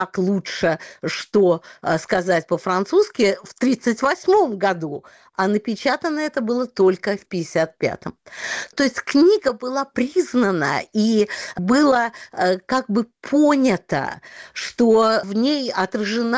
как лучше что сказать по-французски в 1938 году, а напечатано это было только в 1955. То есть книга была признана и было как бы понято, что в ней отражена